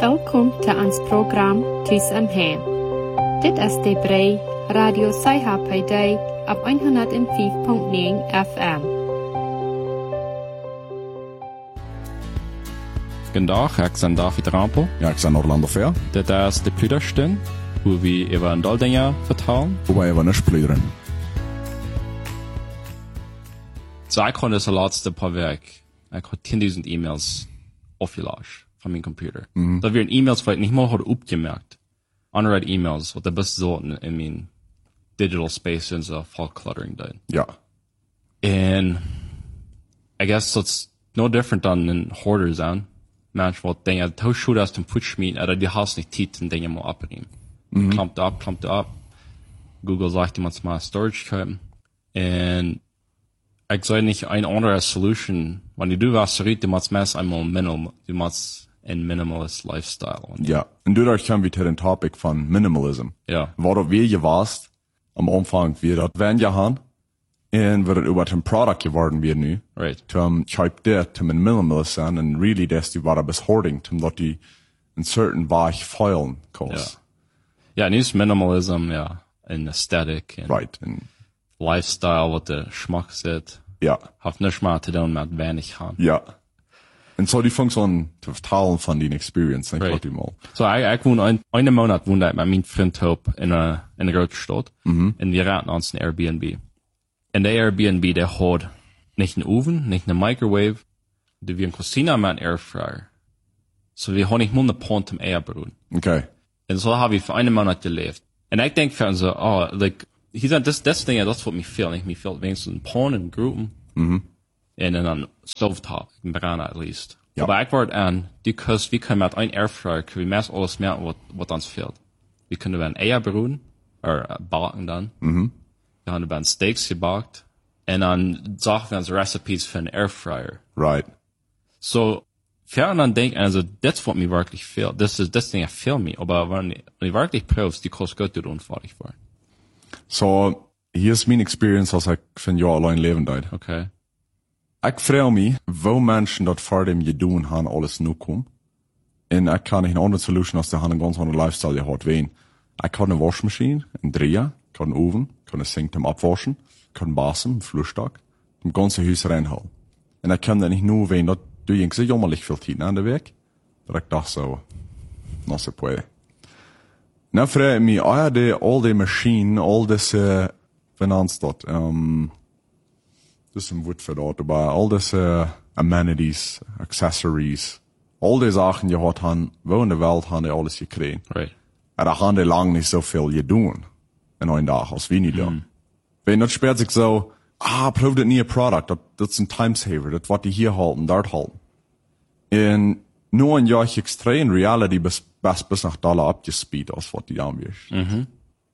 Welkom til ons program Tus om Hem. Dit is de Brei Radio CHPD op 105.9 FM. Goedendag, ik ben David Rampel. Ja, ik ben Orlando Fair. Dit is de Plüderstund, wo wir über ein paar Dinge vertellen. Wobei wir nicht plüdern. So, ich konnte das letzte paar Werk. Ich habe 10.000 E-Mails aufgelöscht von meinem Computer. Da werden E-Mails vielleicht nicht mal heute aufgemerkt. Unread E-Mails, was der best sollten in meinem digital space in so voll cluttering da. Ja. And I guess that's no different than in hoarders an. Manchmal Dinge, du schaust zum Putschmied, oder die hast nicht Titel Dinge mal abnehmen. Klammt ab. Google sagt, die muss mal Storage kaufen. Und ich sage nicht eine andere Solution. Wenn du was redest, du musst meist einmal du musst ein Minimalist Lifestyle. Ja. Und dadurch kommen wir zu dem Topic von Minimalism. Ja. Worauf wir gewasst, am Anfang, wir das werden ja haben, und wir das über den Product geworden wir nu. Right. Zum Type det, zum ein Minimalist sein, und really, dass die war bis hoarding, zum dort die in certain Weich feilen kannst. Ja, nicht Minimalism, ja. In Aesthetic. And Right. And Lifestyle, was der Geschmack sieht. ja. Hat nicht mal zu tun mit wenig haben. Ja. Und so die Funktion zu verteilen von den Experience, denk Right. ich mal. So, ich wohne einen Monat wohne ich mit meinem Freund in einer großen Stadt. Und wir raten uns ein Airbnb. Und der Airbnb, der hat nicht einen Ofen, nicht eine Microwave. Wir haben Cucina mit einem Airfryer. So, wir haben nicht nur eine Pont im Eier beruhen. Okay. Und so habe ich für einen Monat gelebt. Und ich denke für uns so, he said, das Ding, das wird mich fehlen. Mich fehlt wenigstens ein Pont in Gruppen. Und dann Stovetop, in Brana at least. Ja. Aber ich werde an, because wir können mit einem Airfryer, können wir meist alles merken, was uns fehlt. Wir können über ein Eier beruhen, oder backen dann. Wir haben über ein Steaks gebackt. Und dann sagen wir uns Recipes für einen Airfryer. Right. So, für dann denke also, das wird mir wirklich fehlt. Das Ding fehlt mir. Aber wenn ich wirklich prüfst, die kostet Gott und unfertig war. So, hier ist meine Experience, als ich für ein Jahr allein leben deit. Okay. Ich frage mich, wo Menschen dort vor dem gedaan haben, alles nu kommen. Und ich kann nicht eine andere Solution, als die haben einen ganz anderen Lifestyle gehabt, wen. Ich kann eine Waschmaschine, einen Dreher, ich kann einen Ofen, ich kann einen Sink zum Abwaschen, ich kann einen Basen, einen Flurstock, im ganzen Haus reinhauen. Und ich kann da nicht nur wen, dort du jengst so jammerlich viel Zeit an der Weg, dass ich dachte so, no se puede. Dann frage ich mich, all die Maschinen, all diese, wie nennst du das, das ist ein Wort für dort, aber all diese Amenities, Accessories, all die Sachen, die hat han, wo in der Welt haben die alles gekriegt. Right. Da haben die lang nicht so viel getan in einem Tag, als wir nicht da. Wenn das später sich so, probiert das nie ein Produkt, das ist ein Timesaver, das wird die hier halten, dort halten. Und nur ein Jahr extrem Reality bis nach Dollar abgespeed, als was die anwirst.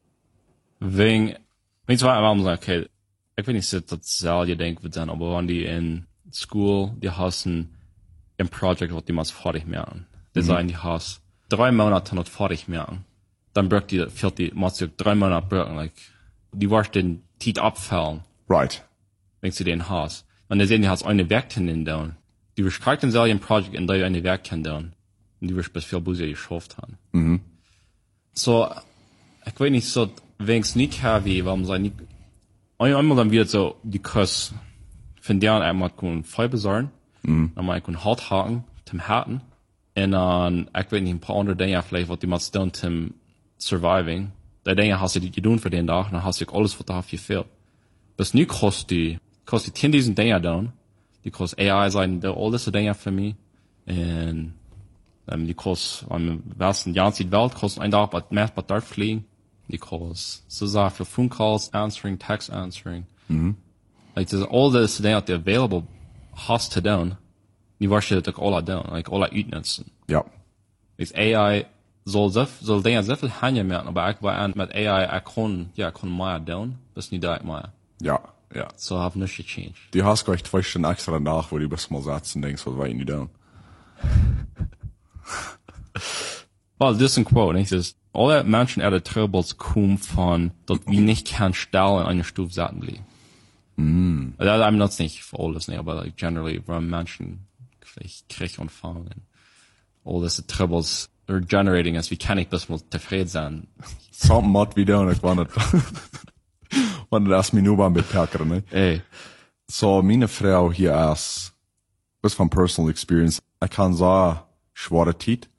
Wegen, ich war einfach so, okay, ich will nicht so, dass selber denken wird sein, aber wenn die in School, die hassen ein Projekt, was die mal fertig machen. Die sagen, die hassen 3 Monate noch fertig machen. Dann braucht die, machst du 3 Monate brauchen, like, die wirst den Tiet abfallen, Right. wenn du den hast. Und die sehen, die hast eine Werktin down. Die wirst kriegt ein selben Projekt, in der eine Werktin down. Und die wirst bis viel Busse geschafft haben. So, ich weiß nicht so, wenn es nicht heavy, warum sei nicht, einmal dann wieder so, die Kurs, von deren einmal können Feuer besorgen, dann mal können Halt haken, zum Haken, und dann, ich weiß nicht, ein paar andere Dinge vielleicht, was die mal tun, zum Surviving. Die Dinge hast du die tun für den Tag, dann hast du alles, was da auf dir fehlt. Bis nu kostet die 10.000 Dinge down, die kostet AI sein, all diese Dinge für mich, und, die kostet, am besten ganzen Welt kostet ein Tag, mehr bei dort fliegen, die kostet, so Sachen für Phone Calls, Answering, Text Answering. Like, there's all this thing out there available, hast to down, die warst du all down, like, all utnutzen. Ja. Like, AI soll Dinge sehr viel Hände machen, aber ich war an, mit AI, ich kann mehr down, bis nie da mehr. Ja. Ja. So, have nichts gechanged. Die hast gleich 2 Stunden extra nach, wo du bis mal sitzen denkst, was war ich nicht da? Well, das ist ein Quote, nicht? Das ist, alle Menschen in der Troubles kommen von, dass wir nicht kein Stall in einer Stufe satten liegen. I'm not nicht für alles, nicht, aber like generally, wenn Menschen vielleicht Krieg und Fangen, all diese Troubles generating ist, wie kann ich das mal zufrieden sein? Something mod wieder und ich war nicht, erst mir nur beim Beperker, ne? Ey. So, meine Frau hier ist, bis von personal experience, ich kann sagen, schwere Zeit,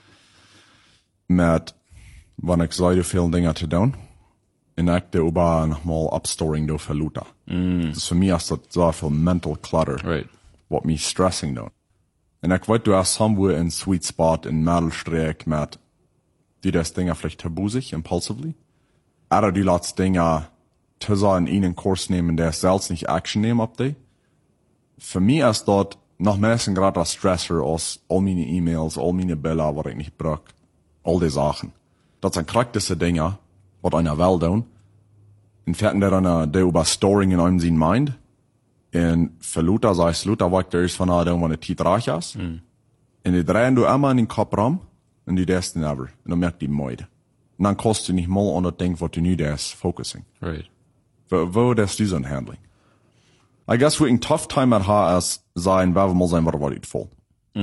mit, wenn ich so viele Dinge zu tun, und ich da über nochmal Upstoring do verluta. Das für mich ist das so viel mental clutter, Right. what me stressing do. Und ich weiß, du hast somewhere in sweet spot in Mittelstreck mit, die das Dinge vielleicht tabusig, impulsively, oder die lässt Dinge zu sagen, in einen Kurs nehmen, der selbst nicht Action nehmen ab die. Für mich ist dort noch meistens gerade ein Stressor aus all meine E-Mails, all meine Bilder, was ich nicht brauche, all die Sachen. Das sind praktische Dinge, was einer will tun. Und fährt der über Storing in einem sein Mind. Und für Luther sagst Luther, was der ist von einer, wenn eine Zeit reich ist. Und die drehen du immer in den Kopf rum, und die das never. Und dann merkt die Meide. Und dann kostet du nicht mal an das Ding, was du nicht das focusing. Right. Wo das du so ein Handling? I guess we can tough time at ha as sein, wer mal sein, was ich voll.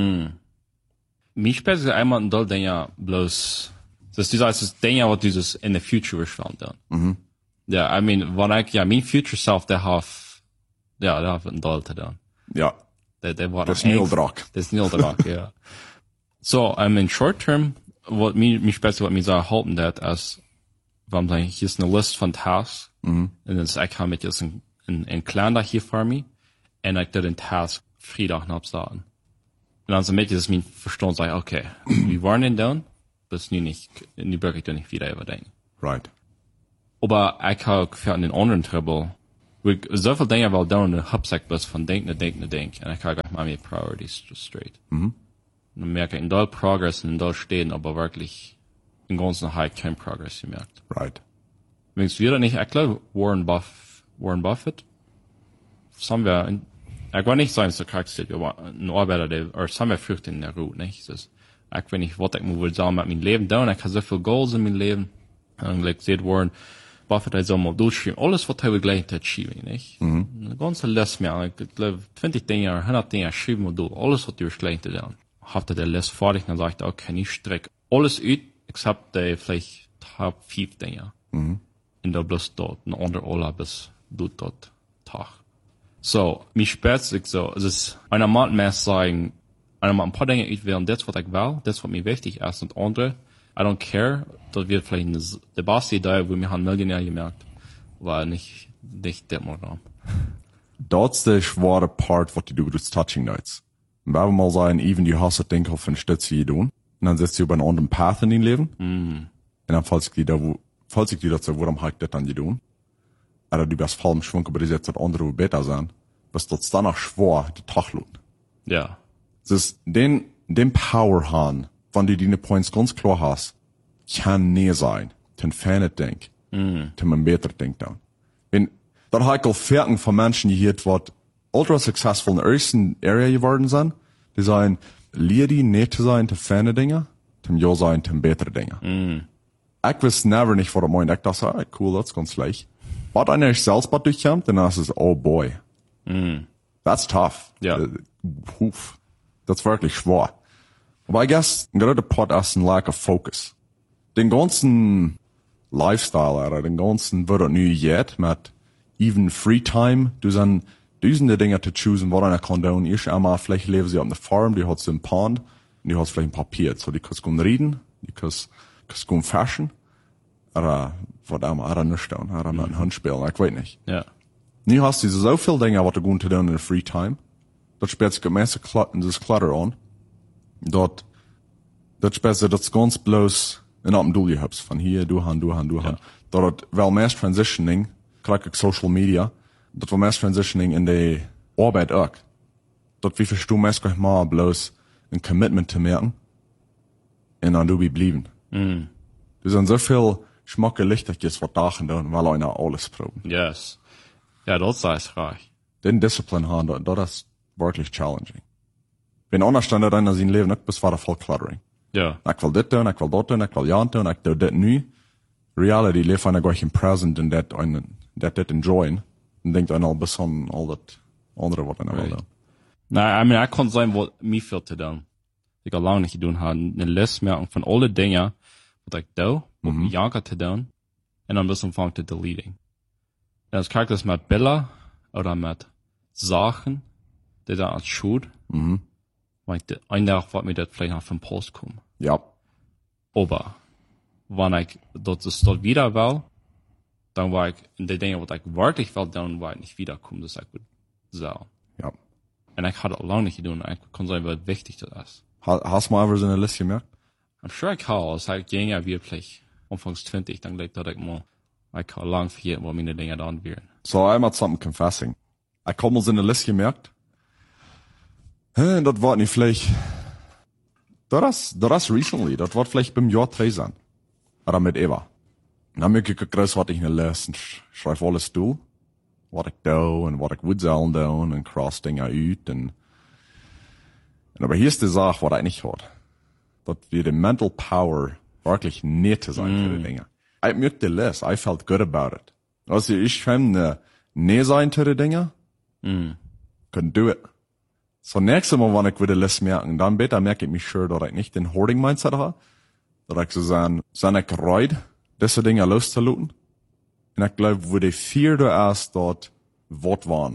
Mich später ist einmal ein Doll, den ja bloß, das ist dieses Ding ja, was dieses in the future verschwand dann. Ja, I mean, wenn ich, ja, mein future self, der hat ein Doll zu tun. Ja. Der war Das Neil Druck. Das Neil Druck, ja. So, I mean, short term, what mich später, was mir so halten, das als, wenn man hier ist eine List von Tasks, und dann ich kann mit jetzt ein Kalender hier für mich, und ich den Task Freitag nachsagen. Und dann so mit das mein Verstand sagt, okay, wir waren denn down, bis nie nicht, in die Bürger ich nicht wieder überdenken. Right. Aber ich habe für den anderen Trouble, wo ich so viel Dinge weil down in der Hubsack bist von Denk, und ich habe gleich mal meine Priorities just straight. Und dann merke ich, in doll Progress und in doll stehen, aber wirklich im ganzen High kein Progress gemerkt. Right. Wenn es wieder nicht erklärt, Warren Buffett, haben wir, ich war nicht sagen, so charakteristisch, aber ein Arbeiter, der, oder haben wir Früchte in der Ruhe, nicht? Das ist, wenn ich wollte, ich muss sagen, mit meinem Leben down, ich habe so viele Goals in meinem Leben, und ich sehe Warren Buffett, er soll mal durchschreiben, alles, was er gleich zu achieving, nicht? Eine ganze Liste mehr, ich glaube, 20 Dinge, 100 Dinge, schreiben wir durch, alles, was du gleich zu tun. Hatte der Liste fertig, dann sagte, okay, ich strecke alles aus, except die vielleicht Top 5 Dinge. In der bloß dort, ein anderer Urlaub bis dort Tag. So, mich spät sich so, es ist, einer Mann mehr sagen, einer Mann ein paar Dinge auswählen, das, was ich will, das, was mir wichtig ist, und andere, I don't care, das wird vielleicht der beste Idee, wo mir ein Millionär gemerkt, war nicht das mal da. That's der schwere Part, was du with touching nights. Und wenn wir mal sagen, even du hast das Ding auf den Stütze tun, und dann setzt du über einen anderen Path in dein Leben, und dann falls ich dir dazu, warum habe ich das dann tun? Oder du bist voll im Schwung, aber du setzt das andere, wo besser sein, was dort danach schwor, die Tag lohnt. Ja. Das ist den Power haben, wenn du deine Points ganz klar hast, kann nie sein, den Fanet Denk, den man besser denkt dann. Wenn, dann habe ich auch Fertigen von Menschen, die hier, was ultra successful in der ersten Area geworden sind, die sagen, Liedi nicht zu sein, zu Fanet Dinge, zum Ja sein, zum bessere Dinge. Ich weiß never nicht, was er meint. Ich dachte, ah, cool, das ist ganz leicht. Was einer selbst durchkommt, dann ist es, oh boy. That's tough. Ja. Das ist wirklich schwer. Aber I guess, gerade der Part ist ein lack of focus. Den ganzen Lifestyle, oder den ganzen, was er nu jetzt, mit even free time, du sind Duisende Dinge zu choosen, was einer kann tun. Ich einmal, vielleicht leben sie auf einer Farm, die hat so ein Pond, und die hat vielleicht ein Papier. So, die kannst du reden, die kannst du fashion, oder, was einmal, oder nicht tun, oder mit einem Hund spielen, ich weiß nicht. Ja. Nu hast du so viel Dinge, was du gut zu tun in der Free Time. Das spielt sich gemäße das Clutter an. Das spielt sich das ganz bloß in einem Duel gehabt. Von hier, du han. Dort, weil mehr Transitioning, gleich Social Media, dort war mehr Transitioning in die Arbeit auch. Dort wie verstehst du mehr mal bloß ein Commitment zu merken, und dann du blieben. Du sind so viel Schmacke Lichtiges, was dachen tun, weil einer alles proben. Yes. Ja, das ist reich. Den Disziplin haben, das ist wirklich challenging. Wenn anders stand dann in sein Leben nicht, bis war voll cluttering. Ja. Ich will das tun, ich will das tun, ich will ja tun, ich will das nie. Reality lebt einer gleich im Present und das enjoyen. Und denkt einer bis an all das andere, was einer will. Nein, I mean, I kann sein, was mir fehlt zu tun. ich al lang nicht gedaan habe, eine Liste merken von alle Dinge, wat ich doe, wat ik janker te doen, en dan bis umfang te deleting. En als kijk das met Bilder, oder mit Sachen, die da als Schuld, weil ich ein Tag, wat mir das vielleicht noch vom Post kommen. Ja. Aber, wenn ich dort wieder will, dann war ich in die Dinge, was ich wirklich will, dann war ich nicht wiederkommen, das ich gut sagen. Ja. Und ich hatte lange nicht getan, ich kann sagen, was wichtig das ist. Hast du mal einfach so eine Liste gemerkt? I'm sure ich habe, als ich ging ja wirklich, anfangs 20, dann glaube ich, dass ich mal, ich habe lang vergessen, wo meine Dinge dann wären. So, einmal something confessing. Ich habe mal so eine Liste gemerkt. Das war nicht vielleicht, das recently, das war vielleicht beim Jahr 3 sein. Oder mit Eva. Dann merke ich groß, was ich in der Liste, und schreibe alles durch. Was ich da, und was ich würde sollen da, und cross Dinge out, und aber hier ist die Sache, was ich nicht hat. Dat wir die mental power wirklich nicht zu sein für die Dinge. Ich möchte die Liste, I felt good about it. Also ich kann nicht sein für die Dinge, can do it. So nächstes Mal, wenn ich wieder die Liste merke, dann bitte merke ich mich sure, dass ich nicht den Hoarding-Mindset habe, dass ich so sagen, sind ich bereit, diese Dinge loszulassen. Und ich glaube, wo die 4 da ist, dort, was waren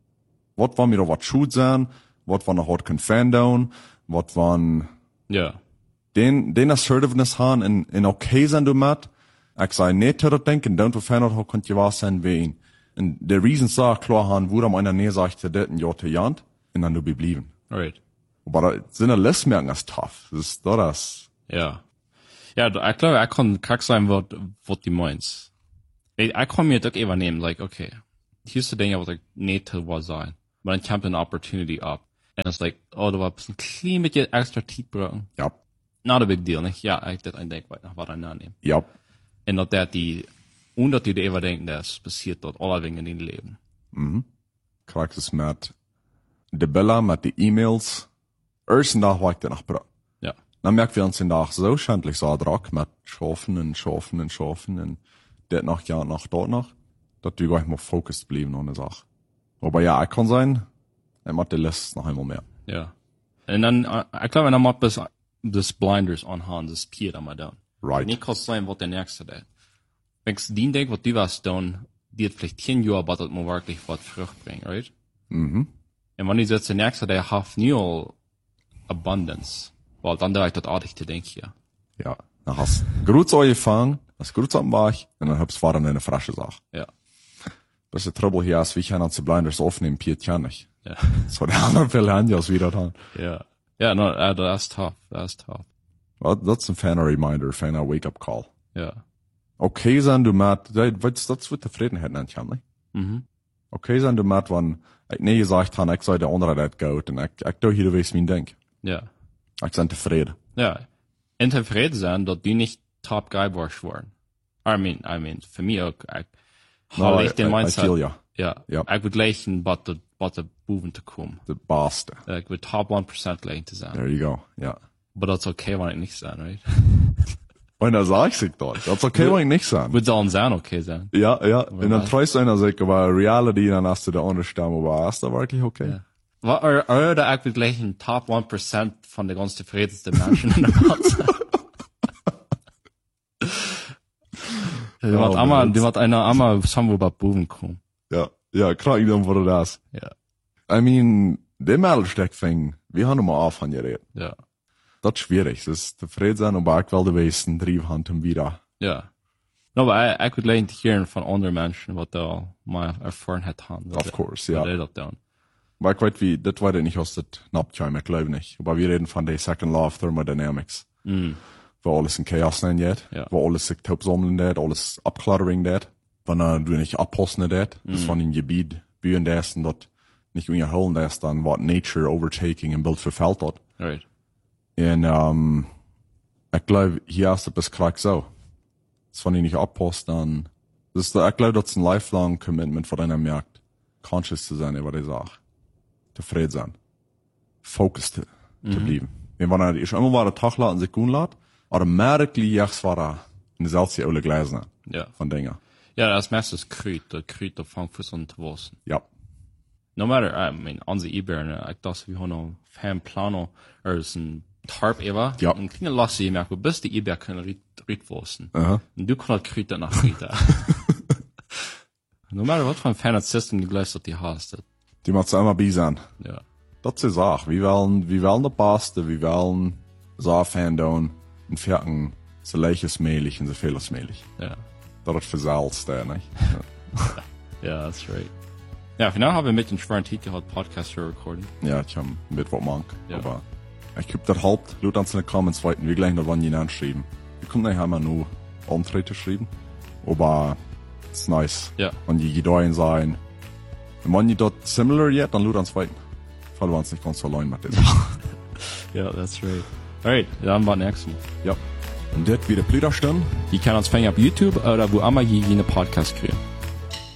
mir da was schuld sein, was waren noch hart confirmed down, was waren, Ja. Den assertiveness haben in okay sein du mat. Ich sei nicht zu denken, don't verändert, how könnt ihr was sein wie ihn. Und der Reason sagt klar haben, wo am einer Nähe sagt, der ein Jahr zu Jant, und dann du beblieben. Right. Aber da sind eine List merken als tough. Das ist doch das. Ja. Ja, ich glaube, ich kann kack sein, was die meinst. Ich kann mir doch übernehmen, like, okay, hier ist die Dinge, was ich nicht zu was sein. Aber dann kommt eine Opportunity ab. Und es ist like, oh, da war ein bisschen klein mit dir extra Tiet brauchen. Ja. Not a big deal, nicht? Ja, ich das ein Denk weiter, was ich annehmen. Ja. Und dass und dass die immer denken, das passiert dort alle Dinge in den Leben. Krijg es mit de Bella, mit die E-Mails. Ersten Tag war ich danach braucht. Ja. Dann merken wir uns den Tag so schändlich so drack mit Schaffen und das noch ja noch dort noch, dass wir gleich mal focused blieben an der Sache. Aber ja, ich kann sein, ich mach die Liste noch einmal mehr. Ja. Und dann, ich glaube, dann macht das Blinders anhaben, das Pier da mal da. Right. Nicht kann sein, was der nächste da. Wenn ich den denke, was du was tun, die hat vielleicht 10 Jahre, aber das muss wirklich was Frucht bringen, right? Und wenn ich jetzt der nächste, der hat nie Abundance, weil dann da ich das artig zu denken, ja. Ja. Dann hast du gut angefangen, hast gut am Bach, und dann hab's fahren eine frische Sache. Ja. Das ist der Trouble hier ist, wie ich einen zu Blinders aufnehmen, Piet ja nicht. Ja. So der andere viele Handys wieder dran. Ja. Ja, no, that's tough. That's tough. Well, that's a fan reminder, fan a wake-up call. Ja. Okay sein du Matt, das wird Zufriedenheit nennt, ja, nicht? Okay sein du Matt, wenn ich nie gesagt habe, ich sei der andere, der geht, und ich do hier, wie ich mein denk. Ja. Ich bin zufrieden. Ja. Und zufrieden sein, dass die nicht top guy warst worden. I mean, für mich auch, ich den Mindset. I feel ya. Ja. Ja. Ich würde leichen, was der Buben zu kommen. The boss. Ich würde top 1% leichen zu sein. There you go, ja. Aber das ist okay, wenn ich nicht sein, right? Und da sag ich sich dort. Das ist okay, wenn ich nicht sagen. Würde sollen sein, okay sein. Ja, ja. Und dann treust du einer sich, aber Reality, dann hast du der andere Stamm, aber ist da wirklich okay? Ja. Oder ich würde leichen top 1% von der ganz zufriedensten Menschen in der Welt sein. Die wird einer einmal somewhere bei Buben kommen. Ja, klar, ich dann wurde das. Ja. I mean, der Mädelsteckfing, wir haben mal auf von geredet. Ja. Das ist schwierig. Das ist zufrieden sein, aber ich will die Westen Triebhand um wieder. Ja. No, aber ich würde leichen hören von anderen Menschen, was da mal erfahren hat haben. Of course, ja. Das down. Weil ich weiß wie, das war nicht aus der Naptime, ich glaube nicht. Aber wir reden von der Second Law of Thermodynamics. Wo alles in Chaos sein geht. Ja. Wo alles sich taubsammeln geht, alles abcluttering geht. Wenn du nicht abposten geht, das von dem Gebiet bühen das und dort nicht unterholen das, dann wird Nature overtaking ein Bild verfällt dort. Right. Und, ich glaube, hier ist das gerade so. Das von ich nicht abposten, dann, ich glaube, das ist ein lifelong Commitment von deiner Markt. Conscious zu sein über die Sache. Zufrieden sein. Focused zu bleiben. Wenn man ich immer mal den Tag laden, sich gut lässt, automatically jetzt war in der Salzia alle Gläser. Ja. Von Dingen. Ja, das meiste ist Krüt, der fängt für so ein Twossen. Ja. No matter, I mean, unsere E-Berne, ich dachte, wir haben noch Fan Plano, ein Tarp ever. Ja. Ein kleiner Lassi, merk, wo bist die Eber können Riedwursten. Aha. Und du kannst Krüter nach Rita. No matter what von Fan System, die gleich die hast. Die macht einmal bisan. Ja. Das ist auch. Wir wollen der Paste, wir wollen so Fan und fertigen so leiches mehlig und so vieles mehlig. Ja. Das ist versalzt, nicht? Ja, that's right. Ja, für now haben wir mit den schweren Titel gehabt, Podcast für Recording. Ja, ich habe mit was mank. Ja. Aber ich hab das Haupt, laut an den Comments weiten, wir gleich noch wann jemand schreiben. Wir können nicht einmal nur Antritte schreiben. Aber es ist nice. Ja. Wenn die gedeihen sein. Und wenn die dort similar yet, dann laut ans weiten. Falls wir uns nicht ganz allein mit dem. Ja, that's right. Alright, dann war nächstes Mal. Ja. Und das wieder Plüderstunde. Die kann uns fangen auf YouTube oder wo immer je jene Podcast kriegen.